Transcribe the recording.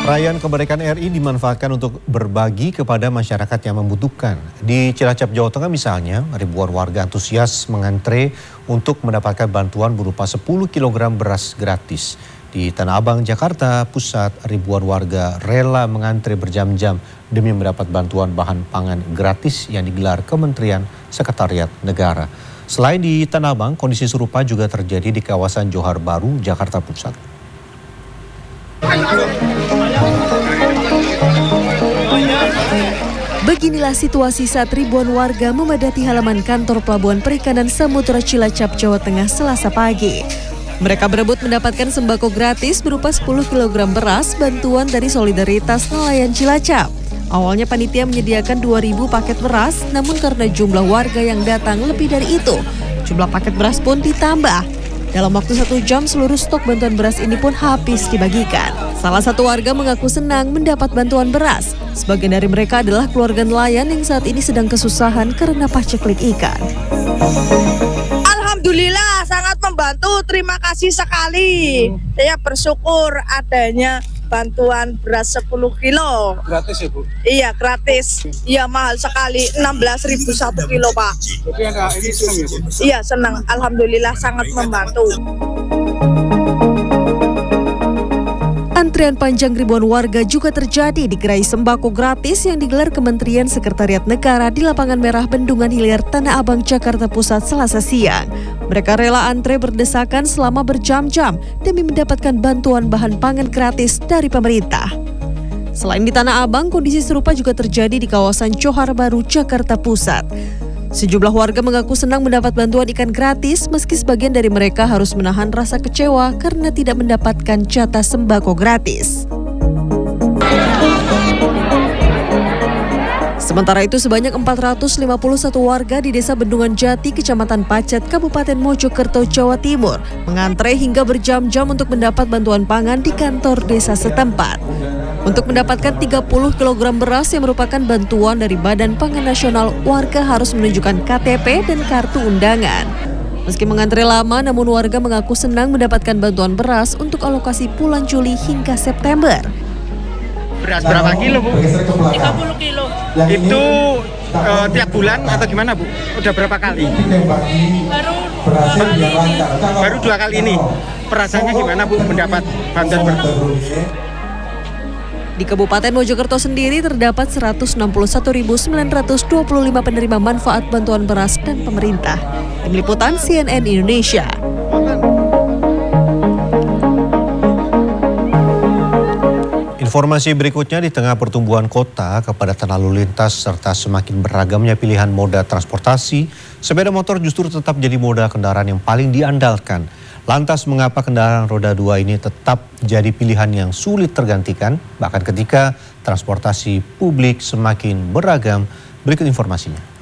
Perayaan Kemerdekaan RI dimanfaatkan untuk berbagi kepada masyarakat yang membutuhkan. Di Cilacap, Jawa Tengah misalnya, ribuan warga antusias mengantre untuk mendapatkan bantuan berupa 10 kg beras gratis. Di Tanah Abang, Jakarta Pusat, ribuan warga rela mengantre berjam-jam demi mendapat bantuan bahan pangan gratis yang digelar Kementerian Sekretariat Negara. Selain di Tanah Abang, kondisi serupa juga terjadi di kawasan Johar Baru, Jakarta Pusat. Beginilah situasi saat ribuan warga memadati halaman kantor Pelabuhan Perikanan Samudra Cilacap, Jawa Tengah Selasa pagi. Mereka berebut mendapatkan sembako gratis berupa 10 kg beras bantuan dari Solidaritas Nelayan Cilacap. Awalnya panitia menyediakan 2.000 paket beras, namun karena jumlah warga yang datang lebih dari itu, jumlah paket beras pun ditambah. Dalam waktu 1 jam, seluruh stok bantuan beras ini pun habis dibagikan. Salah satu warga mengaku senang mendapat bantuan beras. Sebagian dari mereka adalah keluarga nelayan yang saat ini sedang kesusahan karena paceklik ikan. Alhamdulillah sangat membantu, terima kasih sekali. Saya bersyukur adanya bantuan beras 10 kilo. Gratis ya Bu? Iya gratis, iya mahal sekali, 16.000 1 kilo Pak. Jadi ini senang ya Bu? Iya senang, Alhamdulillah sangat membantu. Antrian panjang ribuan warga juga terjadi di gerai sembako gratis yang digelar Kementerian Sekretariat Negara di Lapangan Merah Bendungan Hilir, Tanah Abang, Jakarta Pusat Selasa siang. Mereka rela antre berdesakan selama berjam-jam demi mendapatkan bantuan bahan pangan gratis dari pemerintah. Selain di Tanah Abang, kondisi serupa juga terjadi di kawasan Johar Baru, Jakarta Pusat. Sejumlah warga mengaku senang mendapat bantuan ikan gratis meski sebagian dari mereka harus menahan rasa kecewa karena tidak mendapatkan jatah sembako gratis. Sementara itu sebanyak 451 warga di Desa Bendungan Jati, Kecamatan Pacet, Kabupaten Mojokerto, Jawa Timur mengantre hingga berjam-jam untuk mendapat bantuan pangan di kantor desa setempat. Untuk mendapatkan 30 kg beras yang merupakan bantuan dari Badan Pangan Nasional, warga harus menunjukkan KTP dan kartu undangan. Meski mengantre lama, namun warga mengaku senang mendapatkan bantuan beras untuk alokasi bulan Juli hingga September. Beras berapa kilo Bu? 30 kilo. Itu tiap bulan atau gimana Bu? Udah berapa kali? Baru 2 kali ini. Perasaannya gimana Bu mendapat bantuan beras? Di Kabupaten Mojokerto sendiri terdapat 161.925 penerima manfaat bantuan beras dan pemerintah. Tim Liputan CNN Indonesia. Informasi berikutnya, di tengah pertumbuhan kota, kepadatan lalu lintas, serta semakin beragamnya pilihan moda transportasi, sepeda motor justru tetap jadi moda kendaraan yang paling diandalkan. Lantas mengapa kendaraan roda 2 ini tetap jadi pilihan yang sulit tergantikan, bahkan ketika transportasi publik semakin beragam? Berikut informasinya.